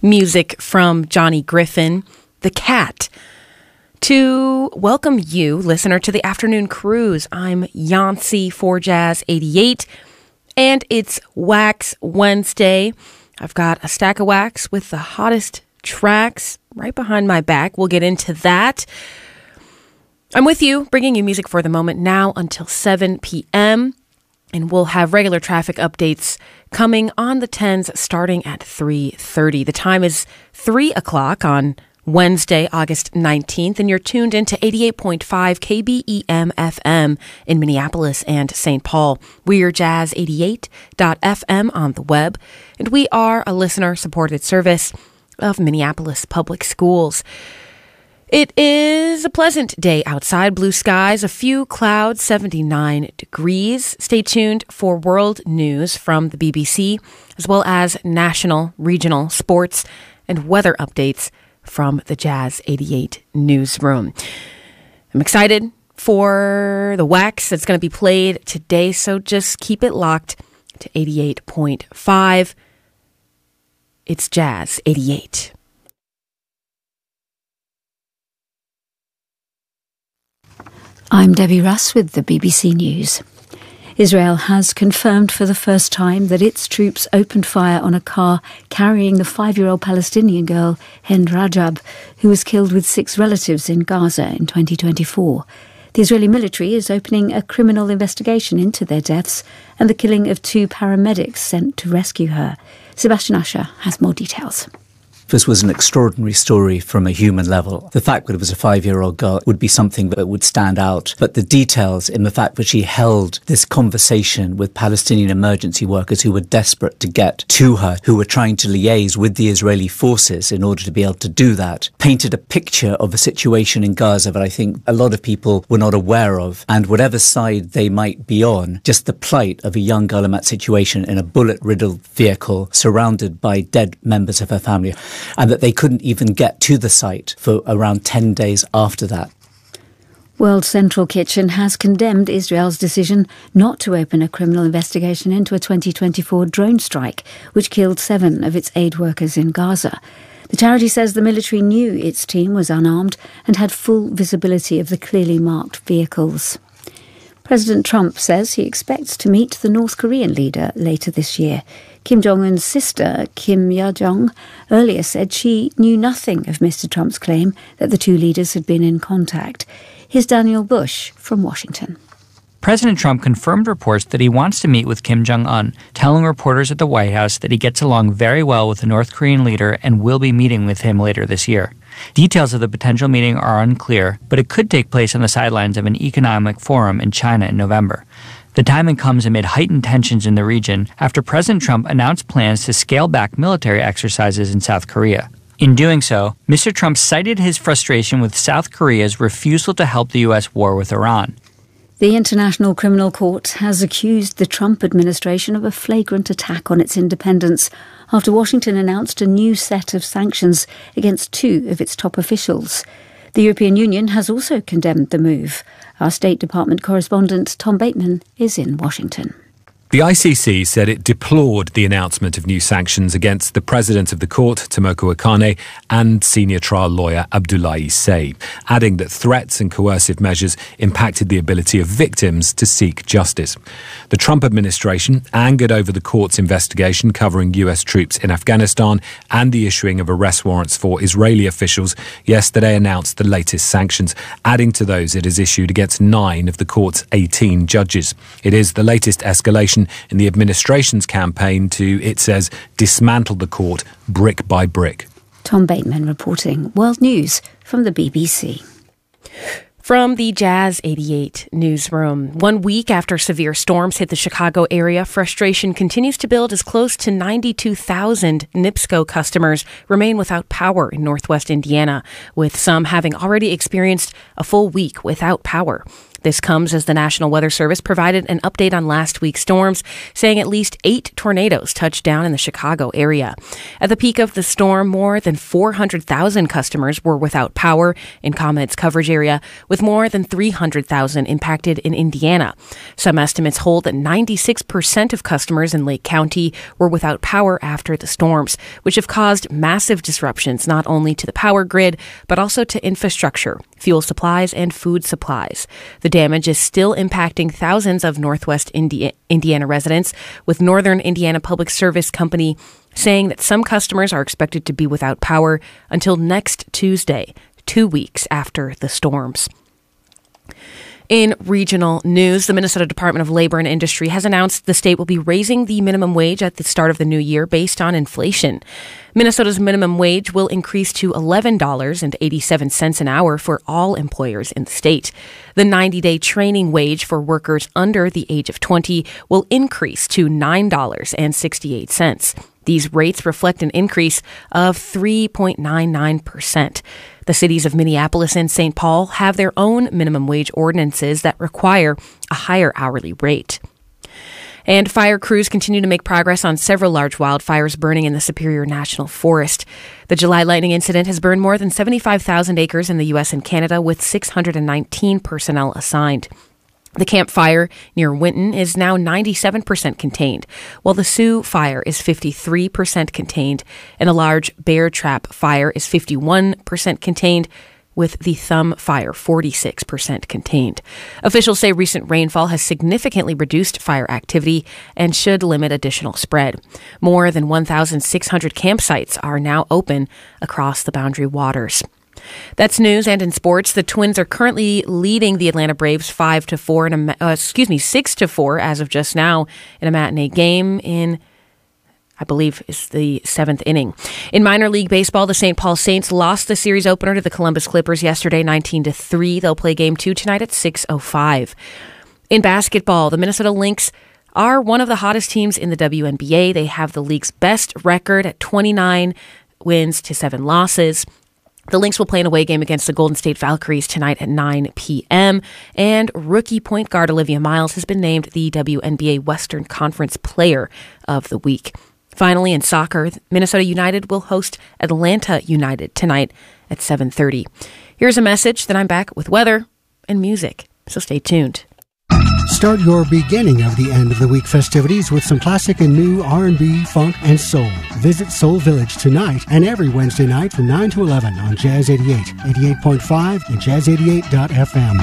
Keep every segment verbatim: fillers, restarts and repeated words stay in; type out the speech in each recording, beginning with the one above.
music from Johnny Griffin, The Cat. To welcome you, listener, to the Afternoon Cruise. I'm Yancy for Jazz eighty-eight, and it's Wax Wednesday. I've got a stack of wax with the hottest tracks right behind my back. We'll get into that. I'm with you, bringing you music for the moment now until seven p.m., and we'll have regular traffic updates coming on the tens starting at three thirty. The time is three o'clock on Wednesday, August nineteenth, and you're tuned into eighty-eight point five K B E M F M in Minneapolis and Saint Paul. We're jazz eighty-eight dot f m on the web, and we are a listener-supported service of Minneapolis Public Schools. It is a pleasant day outside, blue skies, a few clouds, seventy-nine degrees. Stay tuned for world news from the B B C, as well as national, regional, sports, and weather updates from the Jazz eighty-eight newsroom. I'm excited for the wax that's going to be played today, so just keep it locked to eighty-eight point five. It's Jazz eighty-eight. I'm Debbie Russ with the B B C News. Israel has confirmed for the first time that its troops opened fire on a car carrying the five-year-old Palestinian girl, Hind Rajab, who was killed with six relatives in Gaza in twenty twenty-four. The Israeli military is opening a criminal investigation into their deaths and the killing of two paramedics sent to rescue her. Sebastian Usher has more details. This was an extraordinary story from a human level. The fact that it was a five-year-old girl would be something that would stand out. But the details in the fact that she held this conversation with Palestinian emergency workers who were desperate to get to her, who were trying to liaise with the Israeli forces in order to be able to do that, painted a picture of a situation in Gaza that I think a lot of people were not aware of. And whatever side they might be on, just the plight of a young girl in that situation in a bullet-riddled vehicle surrounded by dead members of her family, and that they couldn't even get to the site for around ten days after that. World Central Kitchen has condemned Israel's decision not to open a criminal investigation into a twenty twenty-four drone strike, which killed seven of its aid workers in Gaza. The charity says the military knew its team was unarmed and had full visibility of the clearly marked vehicles. President Trump says he expects to meet the North Korean leader later this year. Kim Jong-un's sister, Kim Yo-jong, earlier said she knew nothing of Mister Trump's claim that the two leaders had been in contact. Here's Daniel Bush from Washington. President Trump confirmed reports that he wants to meet with Kim Jong-un, telling reporters at the White House that he gets along very well with the North Korean leader and will be meeting with him later this year. Details of the potential meeting are unclear, but it could take place on the sidelines of an economic forum in China in November. The timing comes amid heightened tensions in the region after President Trump announced plans to scale back military exercises in South Korea. In doing so, Mister Trump cited his frustration with South Korea's refusal to help the U S war with Iran. The International Criminal Court has accused the Trump administration of a flagrant attack on its independence after Washington announced a new set of sanctions against two of its top officials. The European Union has also condemned the move. Our State Department correspondent Tom Bateman is in Washington. The I C C said it deplored the announcement of new sanctions against the president of the court, Tomoko Akane, and senior trial lawyer Abdoulaye Say, adding that threats and coercive measures impacted the ability of victims to seek justice. The Trump administration, angered over the court's investigation covering U S troops in Afghanistan and the issuing of arrest warrants for Israeli officials, yesterday announced the latest sanctions, adding to those it has issued against nine of the court's eighteen judges. It is the latest escalation in the administration's campaign to, it says, dismantle the court brick by brick. Tom Bateman reporting. World News from the B B C. From the Jazz eighty-eight newsroom. One week after severe storms hit the Chicago area, frustration continues to build as close to ninety-two thousand NIPSCO customers remain without power in northwest Indiana, with some having already experienced a full week without power. This comes as the National Weather Service provided an update on last week's storms, saying at least eight tornadoes touched down in the Chicago area. At the peak of the storm, more than four hundred thousand customers were without power in ComEd's coverage area, with more than three hundred thousand impacted in Indiana. Some estimates hold that ninety-six percent of customers in Lake County were without power after the storms, which have caused massive disruptions not only to the power grid, but also to infrastructure, fuel supplies, and food supplies. The damage is still impacting thousands of Northwest Indi- Indiana residents, with Northern Indiana Public Service Company saying that some customers are expected to be without power until next Tuesday, two weeks after the storms. In regional news, the Minnesota Department of Labor and Industry has announced the state will be raising the minimum wage at the start of the new year based on inflation. Minnesota's minimum wage will increase to eleven dollars and eighty-seven cents an hour for all employers in the state. The ninety-day training wage for workers under the age of twenty will increase to nine dollars and sixty-eight cents. These rates reflect an increase of three point nine nine percent. The cities of Minneapolis and Saint Paul have their own minimum wage ordinances that require a higher hourly rate. And fire crews continue to make progress on several large wildfires burning in the Superior National Forest. The July lightning incident has burned more than seventy-five thousand acres in the U S and Canada, with six hundred nineteen personnel assigned. The Camp Fire near Winton is now ninety-seven percent contained, while the Sioux Fire is fifty-three percent contained, and a large Bear Trap Fire is fifty-one percent contained, with the Thumb Fire forty-six percent contained. Officials say recent rainfall has significantly reduced fire activity and should limit additional spread. More than one thousand six hundred campsites are now open across the Boundary Waters. That's news. And in sports, the Twins are currently leading the Atlanta Braves five to four in a, uh, excuse me, six to four as of just now in a matinee game in, I believe, is the seventh inning. In minor league baseball, the Saint Paul Saints lost the series opener to the Columbus Clippers yesterday, nineteen to three. They'll play game two tonight at six oh five. In basketball, the Minnesota Lynx are one of the hottest teams in the W N B A. They have the league's best record at twenty-nine wins to seven losses. The Lynx will play an away game against the Golden State Valkyries tonight at nine p.m. And rookie point guard Olivia Miles has been named the W N B A Western Conference Player of the Week. Finally, in soccer, Minnesota United will host Atlanta United tonight at seven thirty. Here's a message, then I'm back with weather and music, so stay tuned. Start your beginning of the end of the week festivities with some classic and new R and B, funk, and soul. Visit Soul Village tonight and every Wednesday night from nine to eleven on Jazz eighty-eight, eighty-eight point five, and jazz eighty-eight dot f m.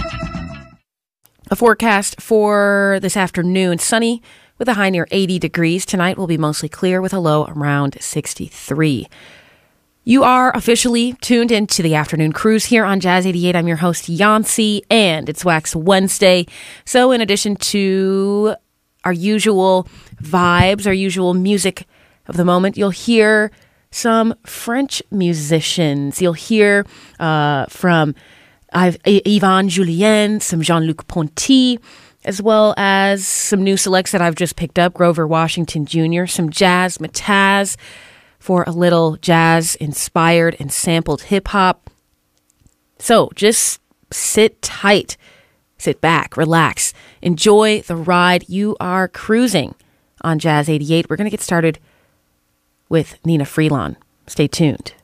A forecast for this afternoon: sunny with a high near eighty degrees. Tonight will be mostly clear with a low around sixty-three. You are officially tuned into the Afternoon Cruise here on Jazz eighty-eight. I'm your host, Yancey, and it's Wax Wednesday. So in addition to our usual vibes, our usual music of the moment, you'll hear some French musicians. You'll hear uh, from Yvan Julien, some Jean-Luc Ponty, as well as some new selects that I've just picked up, Grover Washington Junior, some Jazz Mataz, for a little jazz-inspired and sampled hip-hop. So just sit tight, sit back, relax, enjoy the ride. You are cruising on Jazz eighty-eight. We're going to get started with Nina Freelon. Stay tuned.